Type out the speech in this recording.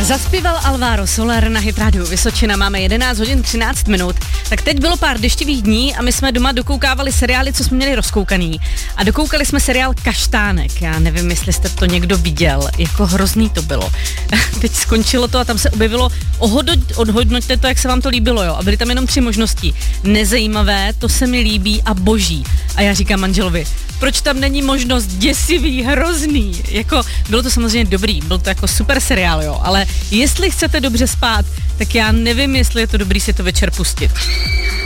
Zaspíval Alvaro Soler na Hit Radio Vysočina, máme 11 hodin 13 minut. Tak teď bylo pár deštivých dní a my jsme doma dokoukávali seriály, co jsme měli rozkoukaný. A dokoukali jsme seriál Kaštánek. Já nevím, jestli jste to někdo viděl, jako hrozný to bylo. Teď skončilo to a tam se objevilo odhodnoťte to, jak se vám to líbilo, jo. A byly tam jenom 3 možnosti. Nezajímavé, to se mi líbí a boží. A já říkám manželovi, proč tam není možnost děsivý, hrozný? Jako, bylo to samozřejmě dobrý, byl to jako super seriál, jo, ale jestli chcete dobře spát, tak já nevím, jestli je to dobrý si to večer pustit.